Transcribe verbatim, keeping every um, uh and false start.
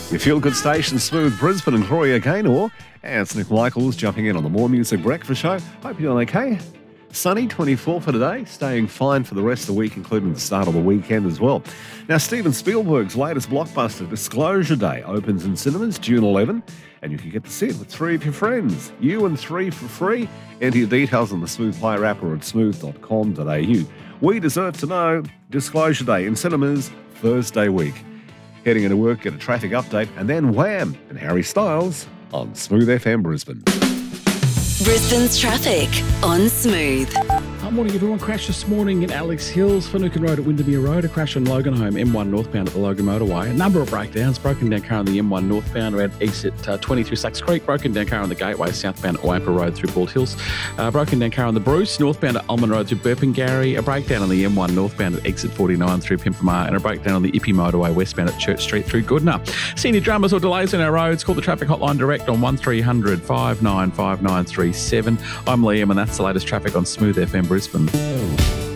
Your feel-good station, Smooth Brisbane and Gloria Gaynor. And it's Nick Michaels jumping in on the More Music Breakfast Show. Hope you're doing okay. Sunny, twenty-four for today, staying fine for the rest of the week, including the start of the weekend as well. Now, Steven Spielberg's latest blockbuster, Disclosure Day, opens in cinemas June eleventh, and you can get to see it with three of your friends. You and three for free. Enter your details on the Smooth Player app or at smooth dot com dot a u. We deserve to know. Disclosure Day in cinemas Thursday week. Heading into work, get a traffic update, and then Wham! And Harry Styles on Smooth F M Brisbane. Brisbane's traffic on Smooth. Good morning, everyone. Crash this morning in Alex Hills, Finucane Road at Windermere Road. A crash on Logan Home, M one northbound at the Logan Motorway. A number of breakdowns. Broken down car on the M one northbound around exit uh, twenty through Sacks Creek. Broken down car on the Gateway southbound at Wampa Road through Bald Hills. Uh, broken down car on the Bruce northbound at Almond Road through Burpengary. A breakdown on the M one northbound at exit forty-nine through Pimpamar. And a breakdown on the Ippy Motorway westbound at Church Street through Goodna. Senior dramas or delays on our roads, call the traffic hotline direct on one three hundred five nine five nine three seven. I'm Liam, and that's the latest traffic on Smooth F M Brisbane.